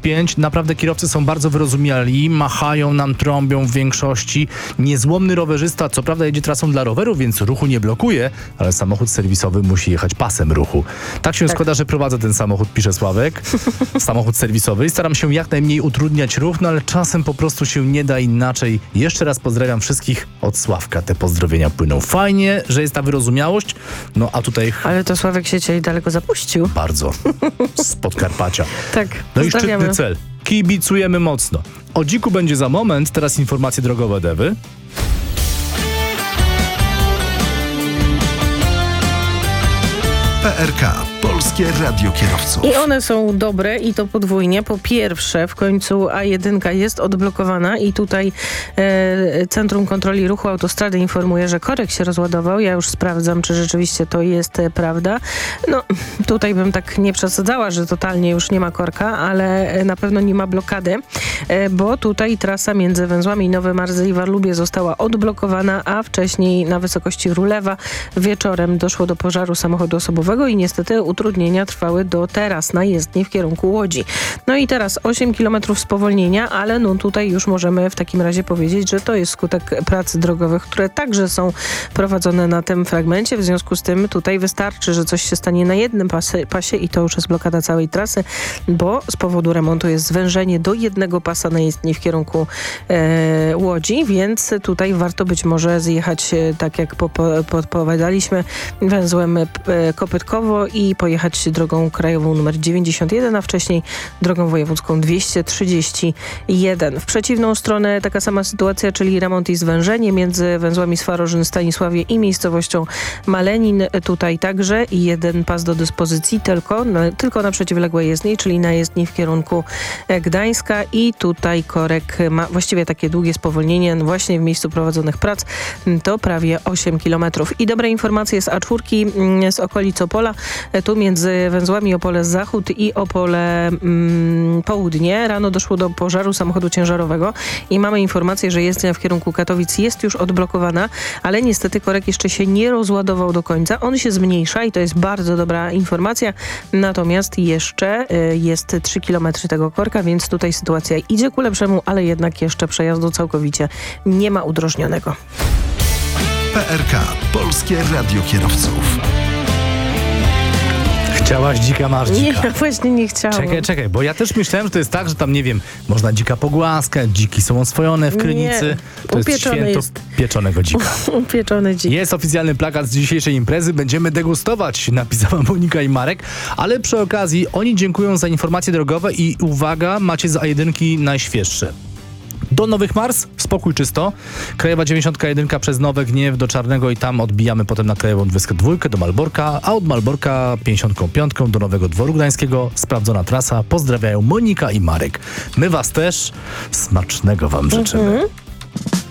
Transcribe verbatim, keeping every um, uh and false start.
pięć. Naprawdę kierowcy są bardzo wyrozumiali, machają nam, trąbią w większości. Niezłomny rowerzysta, co prawda jedzie trasą dla rowerów, więc ruchu nie blokuje, ale samochód serwisowy musi jechać pasem ruchu. Tak się tak. składa, że prowadzę ten samochód, pisze Sławek. Samochód serwisowy i staram się jak najmniej utrudniać ruch, no ale czasem po prostu się nie da inaczej. Jeszcze raz pozdrawiam wszystkich od Sławka. Te pozdrowienia płyną. Fajnie, że jest ta wyrozumiałość, no a tutaj... Ale to Sławek się cię daleko zapuścił. Bardzo. Z Podkarpacia. Tak, no i szczytny cel. Kibicujemy mocno. O dziku będzie za moment, teraz informacje drogowe Dewy. P R K. Polskie Radio Kierowców. I one są dobre i to podwójnie. Po pierwsze, w końcu A jeden jest odblokowana i tutaj e, Centrum Kontroli Ruchu Autostrady informuje, że korek się rozładował. Ja już sprawdzam, czy rzeczywiście to jest e, prawda. No, tutaj bym tak nie przesadzała, że totalnie już nie ma korka, ale e, na pewno nie ma blokady, e, bo tutaj trasa między węzłami Nowe Marzy i Warlubie została odblokowana, a wcześniej na wysokości Rulewa wieczorem doszło do pożaru samochodu osobowego i niestety utrudnienia trwały do teraz na jezdni w kierunku Łodzi. No i teraz osiem kilometrów spowolnienia, ale no tutaj już możemy w takim razie powiedzieć, że to jest skutek prac drogowych, które także są prowadzone na tym fragmencie. W związku z tym tutaj wystarczy, że coś się stanie na jednym pasie, pasie i to już jest blokada całej trasy, bo z powodu remontu jest zwężenie do jednego pasa na jezdni w kierunku e, Łodzi, więc tutaj warto być może zjechać, e, tak jak podpowiadaliśmy, węzłem e, Kopytkowo i pojechać drogą krajową numer dziewięćdziesiąt jeden, a wcześniej drogą wojewódzką dwieście trzydzieści jeden. W przeciwną stronę taka sama sytuacja, czyli remont i zwężenie między węzłami Swarożyn, Stanisławie i miejscowością Malenin. Tutaj także jeden pas do dyspozycji tylko, no, tylko na przeciwległej jezdni, czyli na jezdni w kierunku Gdańska i tutaj korek ma właściwie takie długie spowolnienie właśnie w miejscu prowadzonych prac. To prawie osiem kilometrów. I dobre informacje z A cztery z okolic Opola. Tu między węzłami Opole Zachód i Opole mm, Południe rano doszło do pożaru samochodu ciężarowego i mamy informację, że jezdnia w kierunku Katowic jest już odblokowana, ale niestety korek jeszcze się nie rozładował do końca. On się zmniejsza i to jest bardzo dobra informacja, natomiast jeszcze y, jest trzy kilometry tego korka, więc tutaj sytuacja idzie ku lepszemu, ale jednak jeszcze przejazdu całkowicie nie ma udrożnionego. P R K. Polskie Radio Kierowców. Chciałaś dzika, masz dzika. Nie, właśnie nie chciałam. Czekaj, czekaj, bo ja też myślałem, że to jest tak, że tam, nie wiem, można dzika pogłaskać, dziki są oswojone w Krynicy. Nie, to jest święto jest. pieczonego dzika. Upieczony dzik. Jest oficjalny plakat z dzisiejszej imprezy, będziemy degustować, napisała Monika i Marek, ale przy okazji oni dziękują za informacje drogowe i uwaga, macie z A jeden najświeższe. Do Nowych Mars, spokój czysto. Krajowa dziewięćdziesiąt jeden przez Nowe Gniew do Czarnego i tam odbijamy potem na Krajową dwadzieścia dwa do Malborka, a od Malborka pięćdziesiąt pięć do Nowego Dworu Gdańskiego. Sprawdzona trasa. Pozdrawiają Monika i Marek. My was też. Smacznego wam życzymy. Mhm.